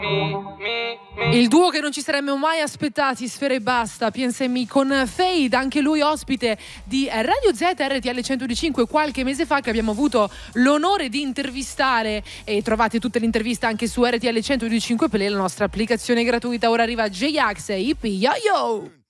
Il duo che non ci saremmo mai aspettati, Sfera Ebbasta, Piensa in Me, con Fade, anche lui ospite di Radio Z RTL 102.5 qualche mese fa, che abbiamo avuto l'onore di intervistare, e trovate tutte le interviste anche su RTL 102.5 Play, la nostra applicazione gratuita. Ora arriva J-Ax e IP Yo Yo.